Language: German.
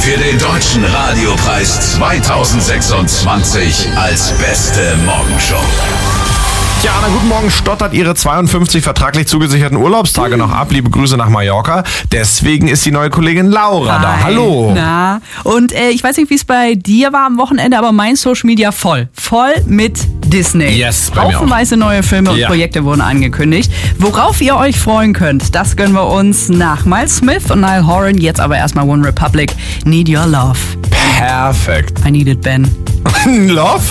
für den Deutschen Radiopreis 2026 als beste Morgenshow. Ja, na guten Morgen, stottert ihre 52 vertraglich zugesicherten Urlaubstage noch ab. Liebe Grüße nach Mallorca. Deswegen ist die neue Kollegin Laura da. Hallo. Na, und ich weiß nicht, wie es bei dir war am Wochenende, aber mein Social Media voll mit Disney. Yes, bei mir auch. Haufenweise neue Filme und Projekte wurden angekündigt. Worauf ihr euch freuen könnt, das gönnen wir uns nach Miles Smith und Niall Horan. Jetzt aber erstmal One Republic, Need Your Love. Perfekt. I Need It, Ben. Love?